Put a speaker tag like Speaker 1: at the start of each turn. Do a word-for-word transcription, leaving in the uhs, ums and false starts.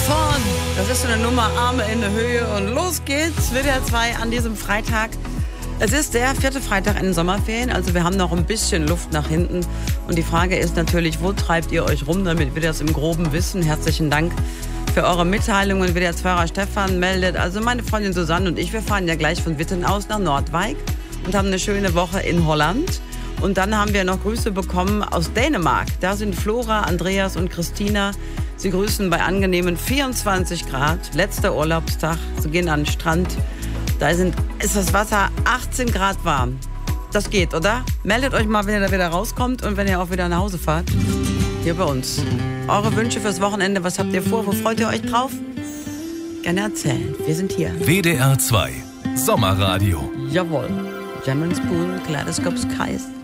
Speaker 1: Ford, das ist so eine Nummer, Arme in der Höhe und los geht's. W D R zwei an diesem Freitag. Es ist der vierte Freitag in den Sommerferien, also wir haben noch ein bisschen Luft nach hinten. Und die Frage ist natürlich, wo treibt ihr euch rum, damit wir das im Groben wissen. Herzlichen Dank für eure Mitteilungen. W D R zwei-Fahrer Stefan meldet, also meine Freundin Susanne und ich, wir fahren ja gleich von Witten aus nach Nordwijk und haben eine schöne Woche in Holland. Und dann haben wir noch Grüße bekommen aus Dänemark. Da sind Flora, Andreas und Christina. Sie grüßen bei angenehmen vierundzwanzig Grad. Letzter Urlaubstag. Sie gehen an den Strand. Da sind, ist das Wasser achtzehn Grad warm. Das geht, oder? Meldet euch mal, wenn ihr da wieder rauskommt und wenn ihr auch wieder nach Hause fahrt. Hier bei uns. Eure Wünsche fürs Wochenende, was habt ihr vor? Wo freut ihr euch drauf? Gerne erzählen. Wir sind hier.
Speaker 2: W D R zwei Sommerradio.
Speaker 1: Jawohl. German Spoon, Kaleidoscope Skies.